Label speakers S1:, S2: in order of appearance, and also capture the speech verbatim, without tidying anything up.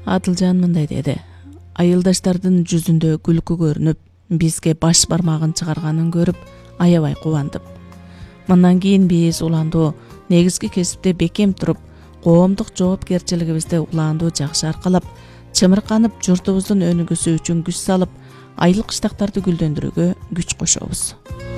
S1: Адылжан мындай деди: айылдаштардын жүзүндө күлкү көрүнүп, бизге баш бармагын чыгарганын көрүп аябай кубандым. Мындан кийин биз уландуу негизги кесипте бекем туруп, коомдук жоопкерчилигибизди улаандуу жакшы аркалап, чымырканып журтубуздун өнүгүүсү үчүн күч салып, айыл кыштактарды гүлдөндүрүүгө күч кошобуз.